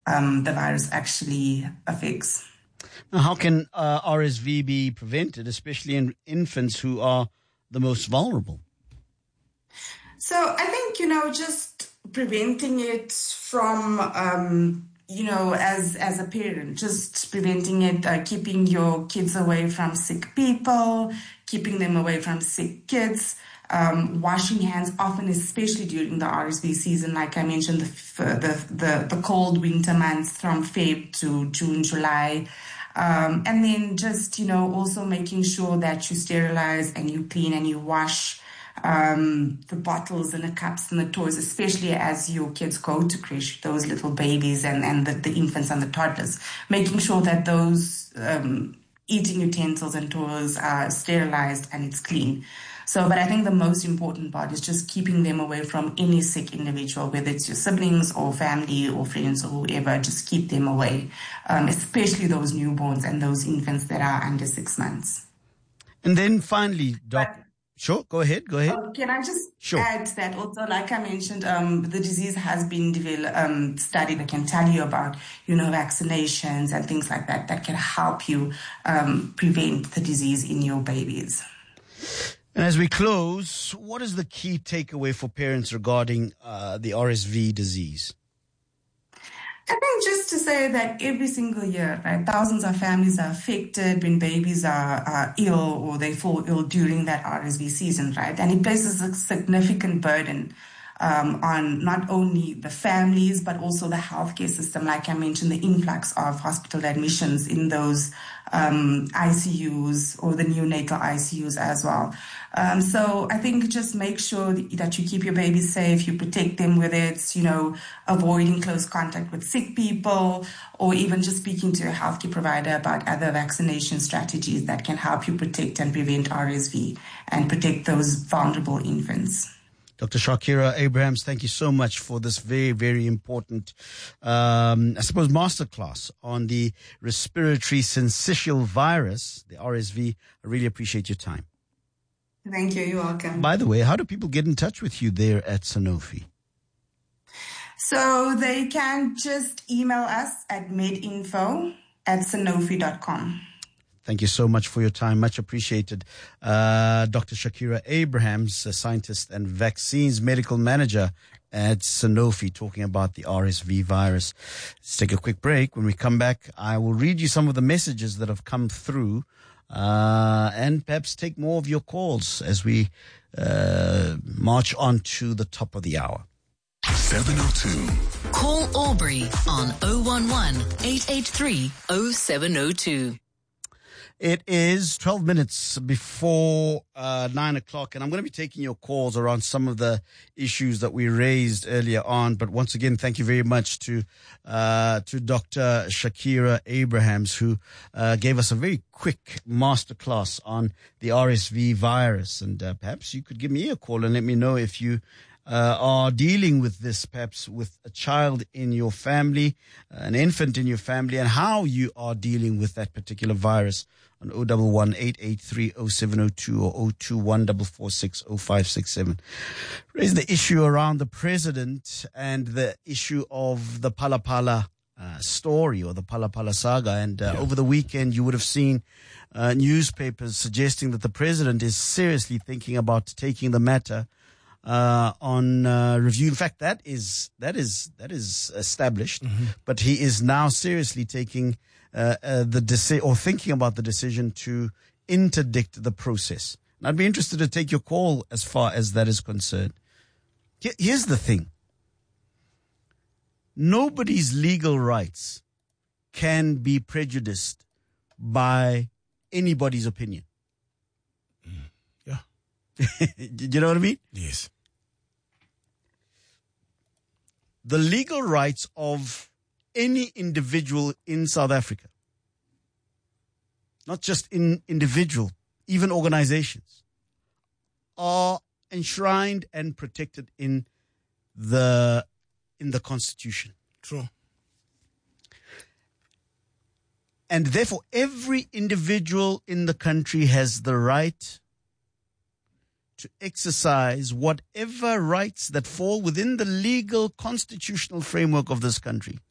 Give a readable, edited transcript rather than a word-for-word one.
the virus actually affects. Now, how can RSV be prevented, especially in infants who are the most vulnerable? So I think, just preventing it from, as a parent, just preventing it, keeping your kids away from sick people, keeping them away from sick kids, washing hands often, especially during the RSV season, like I mentioned, the cold winter months from Feb to June, July. And then just, also making sure that you sterilize and you clean and you wash the bottles and the cups and the toys, especially as your kids go to creche, those little babies and the infants and the toddlers, making sure that those eating utensils and toys are sterilized and it's clean. So, but I think the most important part is just keeping them away from any sick individual, whether it's your siblings or family or friends or whoever, just keep them away, especially those newborns and those infants that are under 6 months. And then finally, Sure, go ahead. Can I just add that also, like I mentioned, the disease has been studied that can tell you about, vaccinations and things like that can help you prevent the disease in your babies. And as we close, what is the key takeaway for parents regarding the RSV disease? I think just to say that every single year, right, thousands of families are affected when babies are ill or they fall ill during that RSV season, right? And it places a significant burden on not only the families, but also the healthcare system. Like I mentioned, the influx of hospital admissions in those ICUs or the neonatal ICUs as well. So I think just make sure that you keep your babies safe, you protect them, whether it's, avoiding close contact with sick people or even just speaking to a healthcare provider about other vaccination strategies that can help you protect and prevent RSV and protect those vulnerable infants. Dr. Shakira Abrahams, thank you so much for this very, very important, masterclass on the respiratory syncytial virus, the RSV. I really appreciate your time. Thank you. You're welcome. By the way, how do people get in touch with you there at Sanofi? So they can just email us at medinfo@sanofi.com. Thank you so much for your time. Much appreciated. Dr. Shakira Abrahams, a scientist and vaccines medical manager at Sanofi, talking about the RSV virus. Let's take a quick break. When we come back, I will read you some of the messages that have come through and perhaps take more of your calls as we march on to the top of the hour. 702. Call Aubrey on 011-883-0702. It is 12 minutes before 9 o'clock, and I'm going to be taking your calls around some of the issues that we raised earlier on. But once again, thank you very much to Dr. Shakira Abrahams, who gave us a very quick masterclass on the RSV virus. And perhaps you could give me a call and let me know if you are dealing with this, perhaps with a child in your family, an infant in your family, and how you are dealing with that particular virus on 011-883-0702 or 021-446-0567. Raise the issue around the president and the issue of the Phala Phala story or the Phala Phala saga. And over the weekend, you would have seen newspapers suggesting that the president is seriously thinking about taking the matter on review. In fact, that is established, but he is now seriously taking thinking about the decision to interdict the process. And I'd be interested to take your call as far as that is concerned. Here's the thing. Nobody's legal rights can be prejudiced by anybody's opinion. Yeah. You know what I mean? Yes. The legal rights of any individual in South Africa, not just in individual, even organizations, are enshrined and protected in the Constitution. True. And therefore, every individual in the country has the right to exercise whatever rights that fall within the legal constitutional framework of this country.